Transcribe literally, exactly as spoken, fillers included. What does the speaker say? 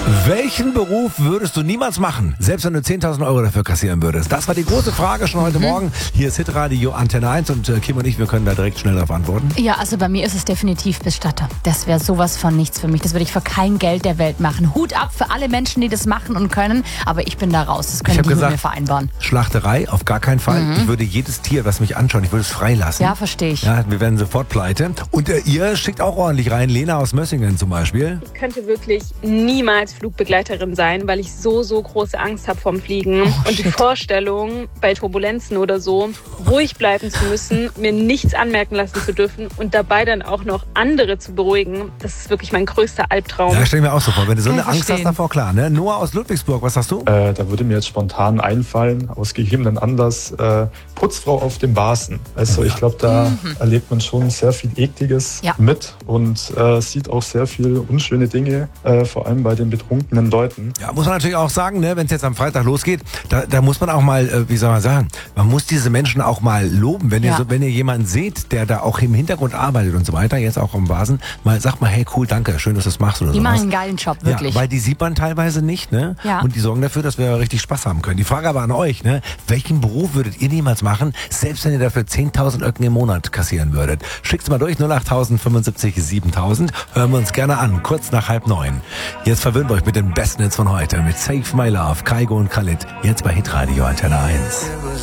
Welchen Beruf würdest du niemals machen, selbst wenn du zehntausend Euro dafür kassieren würdest? Das war die große Frage schon heute mhm. Morgen. Hier ist Hitradio Antenne eins und äh, Kim und ich, wir können da direkt schnell darauf antworten. Ja, also bei mir ist es definitiv Bestatter. Das wäre sowas von nichts für mich. Das würde ich für kein Geld der Welt machen. Hut ab für alle Menschen, die das machen und können, aber ich bin da raus. Das können die gesagt, mit mir vereinbaren. Schlachterei, auf gar keinen Fall. Mhm. Ich würde jedes Tier, was mich anschaut, ich würde es freilassen. Ja, verstehe ich. Ja, wir werden sofort pleite. Und äh, ihr schickt auch ordentlich rein. Lena aus Mössingen zum Beispiel. Ich könnte wirklich niemals Flugbegleiterin sein, weil ich so, so große Angst habe vom Fliegen. Oh, und shit. Die Vorstellung, bei Turbulenzen oder so, ruhig bleiben zu müssen, mir nichts anmerken lassen zu dürfen und dabei dann auch noch andere zu beruhigen, das ist wirklich mein größter Albtraum. Ja, stell mir auch so vor, wenn du so Kann eine Angst hast davor, klar, ne? Noah aus Ludwigsburg, was hast du? Äh, da würde mir jetzt spontan einfallen, aus gegebenen Anlass, äh, Putzfrau auf dem Basen. Also ich glaube, da mhm. erlebt man schon sehr viel Ekliges ja. mit und äh, sieht auch sehr viele unschöne Dinge, äh, vor allem bei den betrunkenen Leuten. Ja, muss man natürlich auch sagen, ne, wenn es jetzt am Freitag losgeht, da, da muss man auch mal, äh, wie soll man sagen, man muss diese Menschen auch mal loben. Wenn, ja. ihr, so, wenn ihr jemanden seht, der da auch im Hintergrund arbeitet und so weiter, jetzt auch am Basen, mal sagt mal, hey cool, danke, schön, dass du das machst oder so. Die machen einen geilen Job, wirklich. Ja, weil die sieht man teilweise nicht, ne? Ja. Und die sorgen dafür, dass wir richtig Spaß haben können. Die Frage aber an euch, ne? Welchen Beruf würdet ihr niemals machen, selbst wenn ihr dafür zehntausend Öcken im Monat kassieren würdet? Schickt's mal durch, null acht fünfundsiebzig siebentausend. Hören wir uns gerne an, kurz nach halb neun. Jetzt verwöhnt euch mit den besten Hits von heute, mit Save My Love, Kaigo und Khalid, jetzt bei Hitradio Antenne eins.